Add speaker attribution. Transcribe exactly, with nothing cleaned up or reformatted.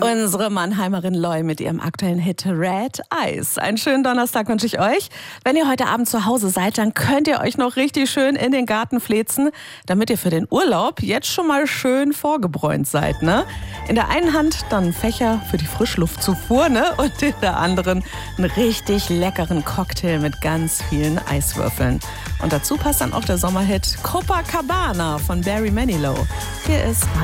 Speaker 1: Unsere Mannheimerin Loy mit ihrem aktuellen Hit Red Eyes. Einen schönen Donnerstag wünsche ich euch. Wenn ihr heute Abend zu Hause seid, dann könnt ihr euch noch richtig schön in den Garten fläzen, damit ihr für den Urlaub jetzt schon mal schön vorgebräunt seid, ne? In der einen Hand dann Fächer für die Frischluftzufuhr, ne? Und in der anderen einen richtig leckeren Cocktail mit ganz vielen Eiswürfeln. Und dazu passt dann auch der Sommerhit Copacabana von Barry Manilow. Hier ist